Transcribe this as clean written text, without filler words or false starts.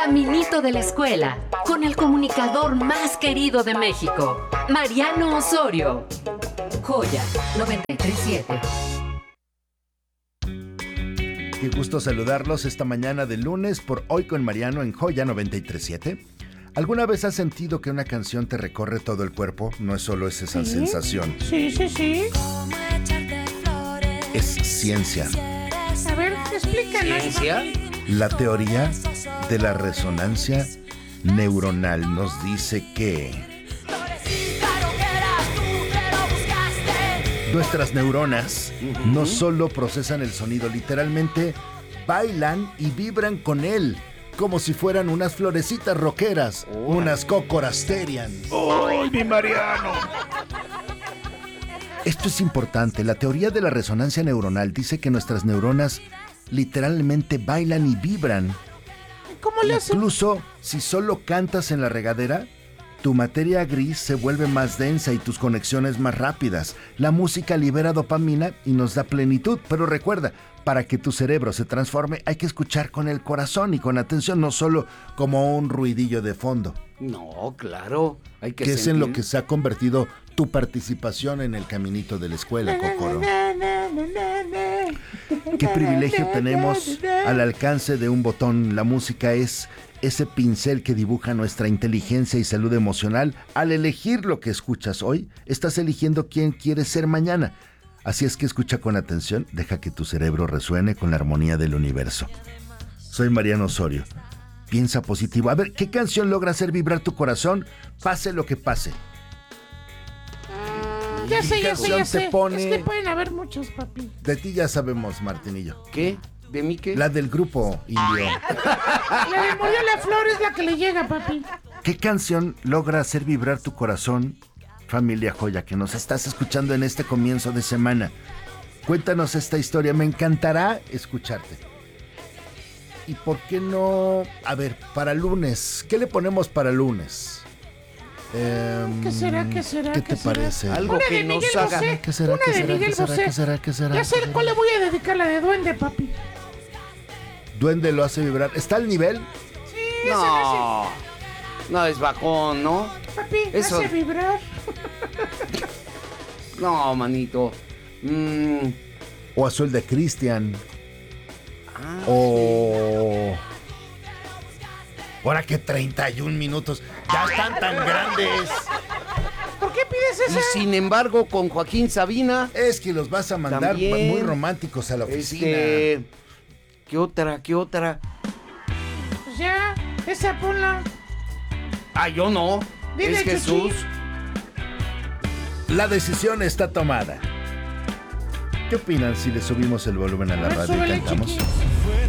Caminito de la Escuela, con el comunicador más querido de México, Mariano Osorio. Joya 93.7. Qué gusto saludarlos esta mañana de lunes por Hoy con Mariano en Joya 93.7. ¿Alguna vez has sentido que una canción te recorre todo el cuerpo? No es solo esa sensación. Sí. Es ciencia. A ver, explícanos. ¿Ciencia? La teoría de la resonancia neuronal nos dice que nuestras neuronas no solo procesan el sonido, literalmente bailan y vibran con él, como si fueran unas florecitas rockeras, unas cocorasterian. ¡Ay, mi Mariano! Esto es importante. La teoría de la resonancia neuronal dice que nuestras neuronas literalmente bailan y vibran. ¿Cómo le hacen? Incluso si solo cantas en la regadera, tu materia gris se vuelve más densa y tus conexiones más rápidas. La música libera dopamina y nos da plenitud. Pero recuerda, para que tu cerebro se transforme hay que escuchar con el corazón y con atención, no solo como un ruidillo de fondo. No, claro. Hay que Que es en sentir. lo que se ha convertido tu participación en el caminito de la escuela, Cocoro. Qué privilegio tenemos al alcance de un botón. La música es ese pincel que dibuja nuestra inteligencia y salud emocional. Al elegir lo que escuchas hoy, estás eligiendo quién quieres ser mañana. Así es que escucha con atención, deja que tu cerebro resuene con la armonía del universo. Soy Mariano Osorio. Piensa positivo. A ver, ¿qué canción logra hacer vibrar tu corazón? Pase lo que pase. Ya sé. canción te pone- Es que pueden haber muchos, papi. De ti ya sabemos, Martinillo. ¿Qué? ¿De mí qué? La del grupo indio. La de Murió la Flor es la que le llega, papi. ¿Qué canción logra hacer vibrar tu corazón, familia Joya, que nos estás escuchando en este comienzo de semana? Cuéntanos esta historia, me encantará escucharte. ¿Y por qué no? A ver, para lunes, ¿qué le ponemos para lunes? ¿Qué será? ¿Qué te ¿Qué será? parece? Algo Una que de nos Miguel haga. Bosé. ¿Qué será? Una ¿Qué de será? Miguel ¿Qué será? Bosé. ¿Qué será? ¿Qué será? Ya sé ¿Qué será? cuál le voy a dedicar, la de Duende, papi. Duende lo hace vibrar. ¿Está al nivel? Sí, No. No, es bajón, ¿no? papi, Eso. hace vibrar. No, manito. ¿O Azul de Cristian? Ah, O... Ahora que 31 minutos. Ya están tan grandes. ¿Por qué pides Y esa? sin embargo, con Joaquín Sabina, Es que los vas a mandar También. muy románticos a la oficina. ¿Qué otra? Pues ya, esa ponla. Ah, yo no. Dile, Es Jesús. La decisión está tomada. ¿Qué opinan si le subimos el volumen a la A ver, radio y súbele, cantamos? chiqui.